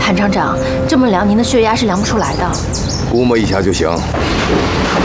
潘厂长，这么量您的血压是量不出来的。 估摸一下就行。